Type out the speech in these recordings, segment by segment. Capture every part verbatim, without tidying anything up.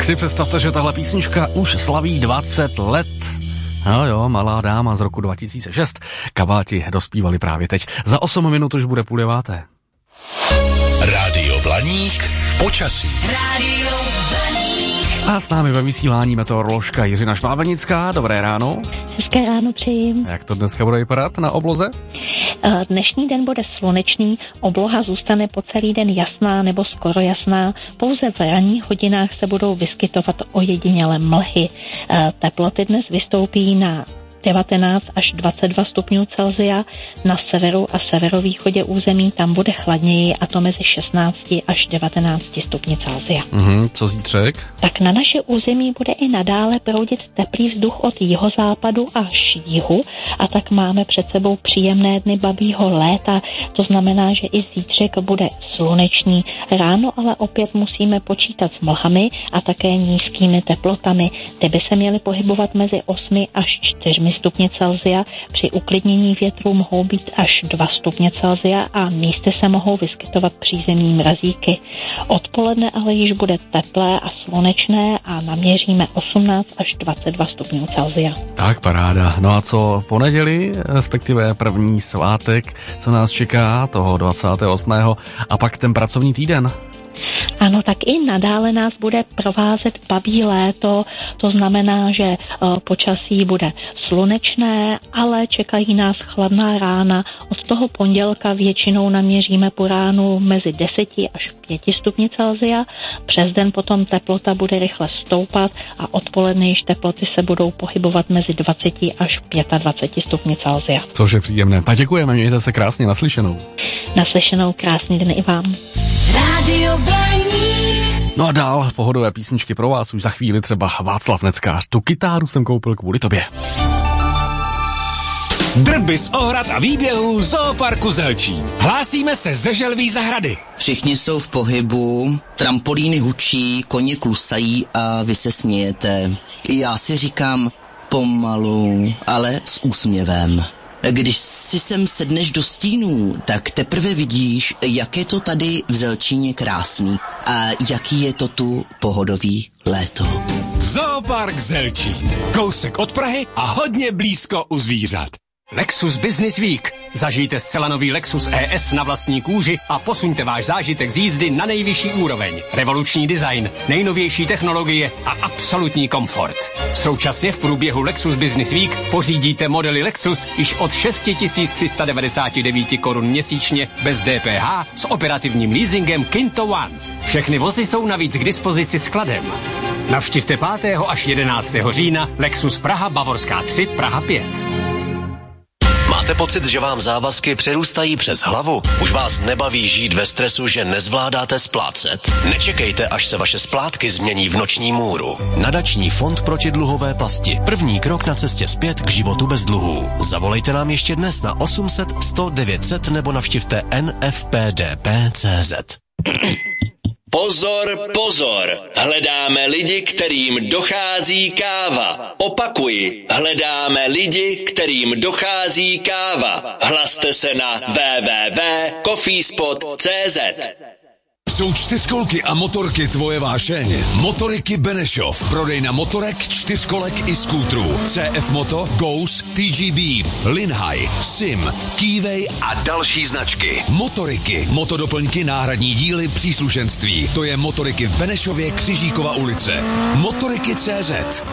Tak si představte, že tahle písnička už slaví dvacet let. No jo, malá dáma z roku dva tisíce šest. Kabáti dospívali právě teď. Za osm minut už bude půl deváté. Rádio Blaník, počasí. Rádio Blaník. A s námi ve vysílání meteoroložka Jiřina Švábenická. Dobré ráno. Hezké ráno přeji. Jak to dneska bude vypadat na obloze? Dnešní den bude slunečný, obloha zůstane po celý den jasná nebo skoro jasná, pouze v ranních hodinách se budou vyskytovat ojedinělé mlhy. Teploty dnes vystoupí na devatenáct až dvacet dva stupňů Celsia, na severu a severovýchodě území tam bude chladněji, a to mezi šestnáct až devatenáct stupni Celsia. Mhm, co zítřek? Tak na naše území bude i nadále proudit teplý vzduch od jihozápadu až jihu, a tak máme před sebou příjemné dny babího léta. To znamená, že i zítřek bude slunečný. Ráno ale opět musíme počítat s mlhami a také nízkými teplotami. Ty by se měly pohybovat mezi osmi až čtyřmi stupně Celsia. Při uklidnění větru mohou být až dva stupně Celsia a místy se mohou vyskytovat přízemní mrazíky. Odpoledne ale již bude teplé a slunečné a naměříme osmnáct až dvacet dva stupňů Celsia. Tak paráda. No a co po neděli, respektive první svátek, co nás čeká, toho dvacátého osmého a pak ten pracovní týden? Ano, tak i nadále nás bude provázet babí léto, to znamená, že uh, počasí bude slunečné, ale čekají nás chladná rána. Od toho pondělka většinou naměříme po ránu mezi deseti až pěti stupni Celsia. Přes den potom teplota bude rychle stoupat a odpoledne již teploty se budou pohybovat mezi dvaceti až dvaceti pěti stupni Celsia. Což je příjemné. Tak děkujeme, mějte se krásně, naslyšenou. Naslyšenou, krásný den i vám. Rádio Blaník. No a dál pohodové písničky pro vás už za chvíli, třeba Václav Neckář. Tu kytáru jsem koupil kvůli tobě. Drby z ohrad a výběhů Zooparku Zelčín. Hlásíme se ze Želví zahrady. Všichni jsou v pohybu, trampolíny hučí, koně klusají a vy se smějete. Já si říkám pomalu, ale s úsměvem. Když si sem sedneš do stínů, tak teprve vidíš, jak je to tady v Zelčíně krásný a jaký je to tu pohodový léto. Zoopark Zelčín. Kousek od Prahy a hodně blízko u zvířat. Lexus Business Week. Zažijte zcela nový Lexus E S na vlastní kůži a posuňte váš zážitek z jízdy na nejvyšší úroveň. Revoluční design, nejnovější technologie a absolutní komfort. Současně v průběhu Lexus Business Week pořídíte modely Lexus již od šest tisíc tři sta devadesát devět korun měsíčně bez D P H s operativním leasingem Kinto One. Všechny vozy jsou navíc k dispozici skladem. Navštivte pátého až jedenáctého října Lexus Praha Bavorská tři Praha pět. Máte pocit, že vám závazky přerůstají přes hlavu? Už vás nebaví žít ve stresu, že nezvládáte splácet? Nečekejte, až se vaše splátky změní v noční můru. Nadační fond proti dluhové pasti. První krok na cestě zpět k životu bez dluhů. Zavolejte nám ještě dnes na osm set sto devět set nebo navštivte n f p d p tečka c z. Pozor, pozor, hledáme lidi, kterým dochází káva. Opakuji, hledáme lidi, kterým dochází káva. Hlaste se na w w w tečka coffeespot tečka c z. Jsou čtyřkolky a motorky tvoje vášeň. Motoriky Benešov. Prodejna motorek, čtyřkolek i skútrů. C F Moto, Ghost, T G B, Linhai, Sim, Keyway a další značky. Motoriky, motodoplňky, náhradní díly, příslušenství. To je Motoriky v Benešově, Křižíkova ulice. Motoriky tečka c z.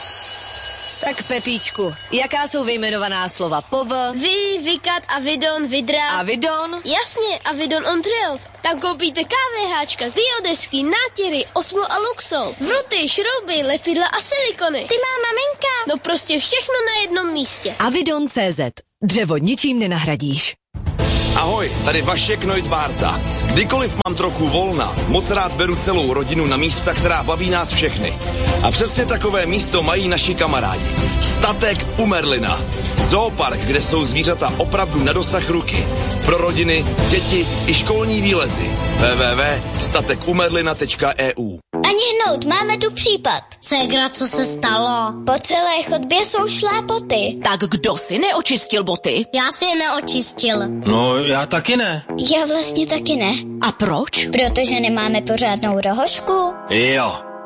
Tak Pepíčku, jaká jsou vyjmenovaná slova pov? Vy, vykat, avidon, vidra. Avidon? Jasně, avidon Ondřejov. Tam koupíte KVHčka, biodesky, nátěry, Osmo a Luxol, vruty, šrouby, lepidla a silikony. Ty má maminka. No prostě všechno na jednom místě. Avidon tečka c z. Dřevo ničím nenahradíš. Ahoj, tady Vašek Neudbárta. Kdykoliv mám trochu volna, moc rád beru celou rodinu na místa, která baví nás všechny. A přesně takové místo mají naši kamarádi. Statek u Merlina. Zoopark, kde jsou zvířata opravdu na dosah ruky. Pro rodiny, děti i školní výlety. w w w tečka statek u merlina tečka e u. Ani hnout, máme tu případ. Ségra, co se stalo? Po celé chodbě jsou šlápoty. Tak kdo si neočistil boty? Já si je neočistil. No, já taky ne. Já vlastně taky ne. A proč? Protože nemáme pořádnou rohožku. Jo,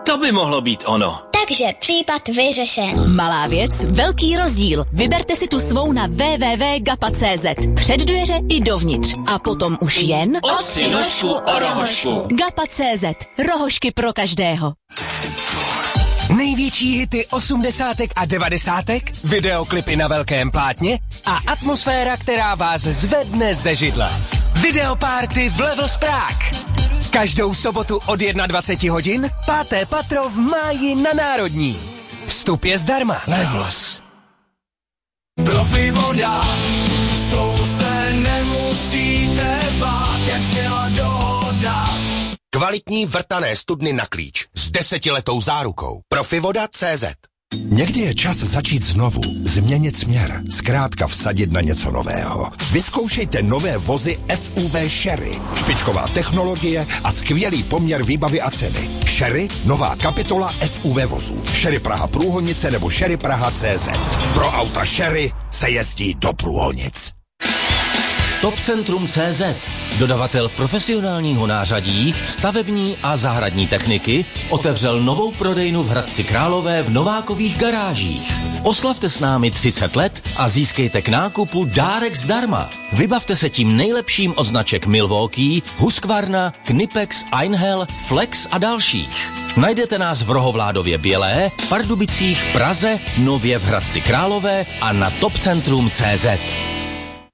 To by mohlo být ono. Takže případ vyřešen. Malá věc, velký rozdíl. Vyberte si tu svou na w w w tečka gapa tečka c z. Před dveře i dovnitř. A potom už jen... Otři nožku o rohošku. Gapa tečka c z. Rohošky pro každého. Největší hity osmdesátek a devadesátek, videoklipy na velkém plátně a atmosféra, která vás zvedne ze židle. Videopárty v Levels Prague. Každou sobotu od dvacet jedna hodin, páté patro v máji na Národní. Vstup je zdarma. Levels. Profi voda, s tou se nemusíte bát, jak zněla dohoda. Kvalitní vrtané studny na klíč s desetiletou zárukou. Profivoda tečka cé zet. Někdy je čas začít znovu, změnit směr, zkrátka vsadit na něco nového. Vyzkoušejte nové vozy S U V Sherry. Špičková technologie a skvělý poměr výbavy a ceny. Sherry, nová kapitola S U V vozů. Sherry Praha Průhonice nebo Sherry Praha tečka cé zet. Pro auta Sherry se jezdí do Průhonic. Topcentrum tečka cé zet, dodavatel profesionálního nářadí, stavební a zahradní techniky, otevřel novou prodejnu v Hradci Králové v Novákových garážích. Oslavte s námi třicet let a získejte k nákupu dárek zdarma. Vybavte se tím nejlepším od značek Milwaukee, Husqvarna, Knipex, Einhell, Flex a dalších. Najdete nás v Rohovládově Bělé, Pardubicích, Praze, nově v Hradci Králové a na topcentrum tečka cé zet.